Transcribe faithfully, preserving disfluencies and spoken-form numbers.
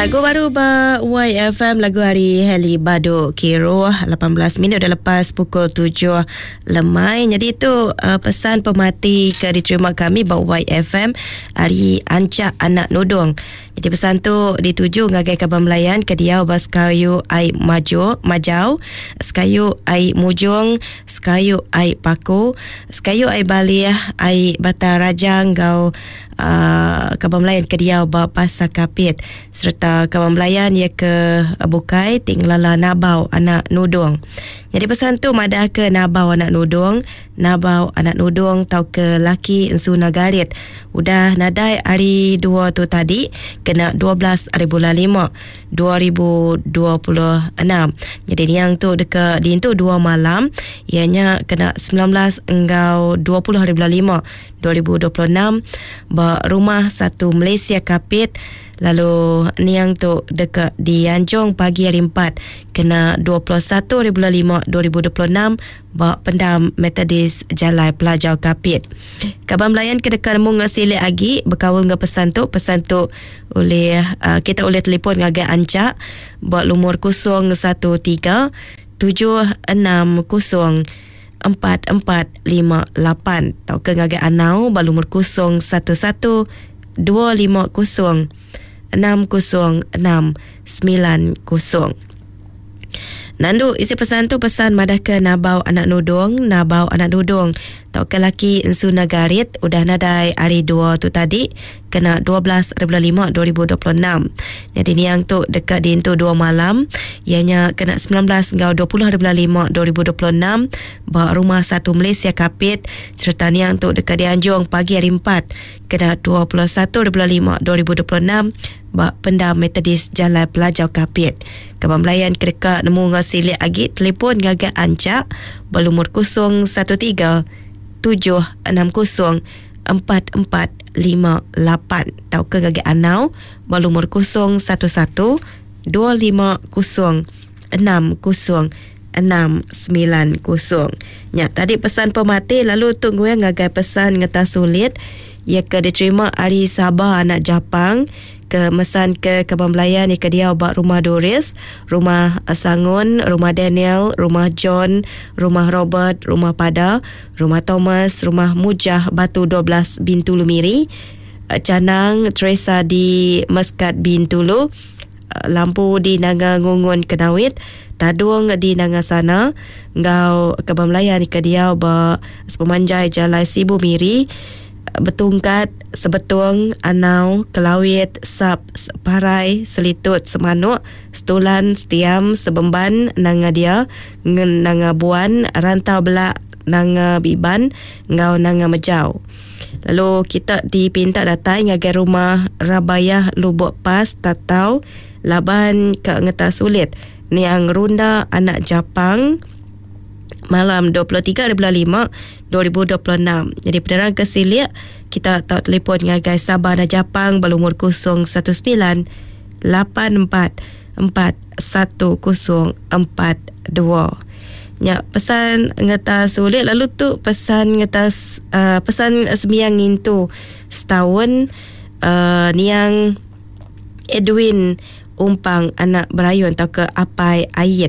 Lagu baru ba Y F M, lagu hari Heli Baduk Kiro, lapan belas minit dah lepas pukul tujuh lemai. Jadi itu uh, pesan pemati ke diterima kami ba Y F M hari Ancak Anak Nudung. Jadi pesan tu dituju ngagai Kaban Melayan ke dia bas kayu ai maju majau, sekayu ai mujung, sekayu ai paku, sekayu ai baliah ai bata rajang gau uh, Kaban Melayan ke dia ba pasar kapit serta Kaban Melayan ia ke bukai tinglala nabau anak nudung. Jadi pesan tu madah ke nabau anak nudung, nabau anak nudung tau ke laki ensu nagarit. Udah nadai hari dua tu tadi kena dua belas hari bulan lima dua ribu dua puluh enam. Jadi yang tu dekat di tu dua malam, ianya kena sembilan belas engau dua puluh hari bulan lima dua ribu dua puluh enam ba rumah satu Malaysia Kapit. Lalu ni yang tu dekat di Anjong pagi hari empat kena dua puluh satu hari bulan lima dua ribu dua puluh enam ba Pendam Metodis Jalai Pelajar Kapit. Kaban Melayan ke dekat mu ngasilik lagi berkawal dengan pesan tu. Pesan tu oleh uh, kita oleh telefon ngagai Ancak buat lumur kosong satu tiga tujuh enam kosong empat empat lima lapan tau ke ngagai Anau ba lumur kosong satu satu dua lima kosong enam kosong enam sembilan kosong. Nandu isi pesan tu pesan madah ke nabau anak nudung, nabau anak nudung tau ke laki ensu nagarit. Udah nadai hari dua tu tadi kena dua belas hari bulan lima dua ribu dua puluh enam. Jadi ni yang tu dekat di tu dua malam, ianya kena sembilan belas hingga dua puluh hari bulan lima dua ribu dua puluh enam ba rumah satu Malaysia Kapit. Serta ni yang tu dekat di Anjong pagi hari empat kena dua puluh satu hari bulan lima dua ribu dua puluh enam ba Pendam Metodis Jalai Pelajar Kapit. Kaban Melayan ke dekat nemu ngasilik lagi telefon ngagak Ancak berlumur kosong satu tiga tujuh enam kosong empat empat lima lapan tau ke ngagak Anau berlumur kosong satu satu dua lima kosong enam kosong enam sembilan kosong. Ya, tadi pesan pemati, lalu tunggu yang ngagai pesan ngata sulit ia ke diterima hari Sabah anak Japang ke mesan ke Kaban Melayan ia ke dia buat rumah Doris, rumah Sangun, rumah Daniel, rumah John, rumah Robert, rumah Pada, rumah Thomas, rumah Mujah Batu dua belas Bintulu Miri, Canang Teresa di Meskat Bintulu, lampu di Nanga Ngungun Kenawit, Tadung di Nanga Sana, ngau Kaban Melayan ia ke dia buat Sepemanjai Jalai Sibu Miri, Betungkat, Sebetung, Anau, Kelawit, Sap, Parai, Selitut, Semanuk, Setulan, Setiam, Sebemban, Nanga Dia, Nanga Buan, Rantau Belak, Nanga Biban, Ngau Nanga Mejau. Lalu kita dipinta datang ngagai rumah Rabayah Lubuk Pas, Tatau, Laban ke Ngeta Sulit, Niang Runda anak Japang, malam dua puluh tiga hari bulan lima dua ribu dua puluh enam. Jadi penderang kesilik kita tahu telefon ngagai Sabah dan Japang berlumur kosong satu sembilan lapan empat empat satu kosong empat dua. Ya, pesan ngata sulit. Lalu tu pesan ngata uh, pesan sembiang itu setahun uh, niang Edwin Umpang anak Berayun atau ke Apai Ayit.